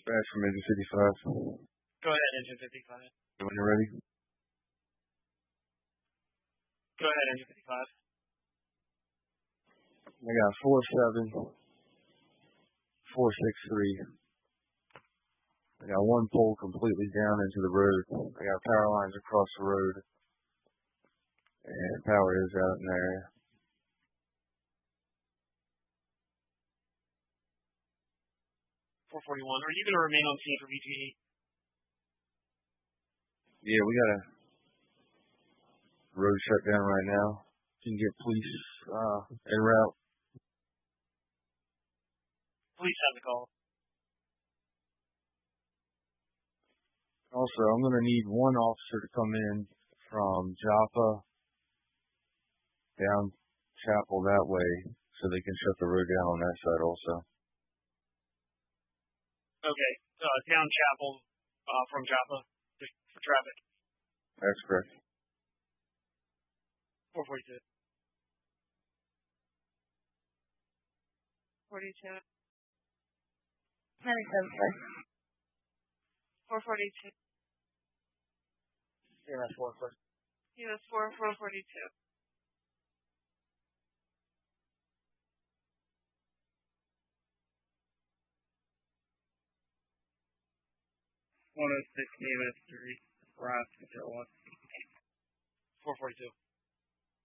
Dispatch from Engine 55. Go ahead, Engine 55. When you're ready. Go ahead, Engine 55. I got 47463. I got one pole completely down into the road. I got power lines across the road. And power is out in the area. .441. Are you going to remain on scene for BGE? Yeah, we got a road shut down right now. Can you get police en route? Police have the call. Also, I'm going to need one officer to come in from Joppa down Chapel that way so they can shut the road down on that side also. Okay. Down Chapel from Joppa for traffic. That's correct. 442. 42. 97, sir. 442. CMS 4, sir. US 4, 442. 106 CMS 3. Ross, Control 1. 442.